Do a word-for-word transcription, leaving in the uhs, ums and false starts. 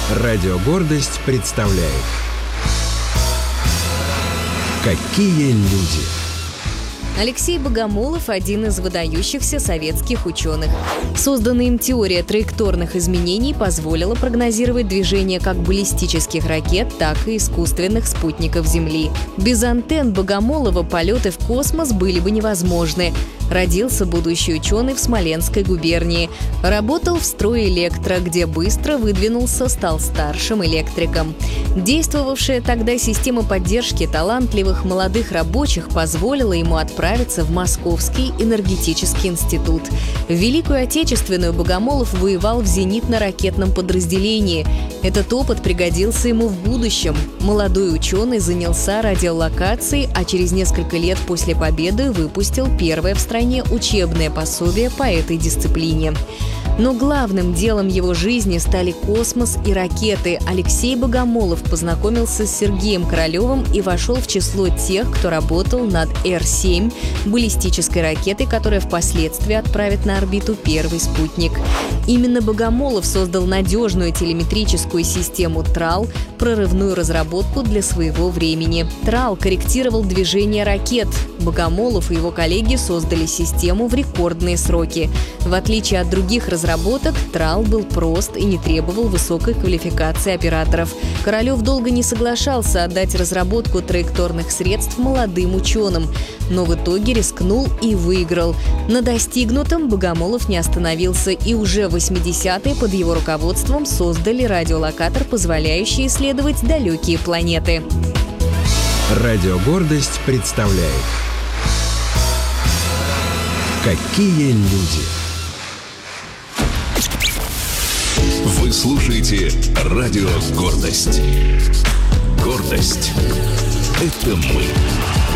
Радио «Гордость» представляет «Какие люди». Алексей Богомолов – один из выдающихся советских ученых. Созданная им теория траекторных изменений позволила прогнозировать движение как баллистических ракет, так и искусственных спутников Земли. Без антенн Богомолова полеты в космос были бы невозможны. Родился будущий ученый в Смоленской губернии. Работал в «Стройэлектро», где быстро выдвинулся, стал старшим электриком. Действовавшая тогда система поддержки талантливых молодых рабочих позволила ему отправиться в Московский энергетический институт. В Великую Отечественную Богомолов воевал в зенитно-ракетном подразделении. Этот опыт пригодился ему в будущем. Молодой ученый занялся радиолокацией, а через несколько лет после победы выпустил первое в стране учебное пособие по этой дисциплине. Но главным делом его жизни стали космос и ракеты. Алексей Богомолов познакомился с Сергеем Королевым и вошел в число тех, кто работал над Эр семь, баллистической ракетой, которая впоследствии отправит на орбиту первый спутник. Именно Богомолов создал надежную телеметрическую систему ТРАЛ, прорывную разработку для своего времени. ТРАЛ корректировал движение ракет. Богомолов и его коллеги создали систему в рекордные сроки. В отличие от других разработок, Разработок ТРАЛ был прост и не требовал высокой квалификации операторов. Королев долго не соглашался отдать разработку траекторных средств молодым ученым, но в итоге рискнул и выиграл. На достигнутом Богомолов не остановился, и уже в восьмидесятые под его руководством создали радиолокатор, позволяющий исследовать далекие планеты. Радио «Гордость» представляет «Какие люди». Вы слушаете радио «Гордость». Гордость – это мы.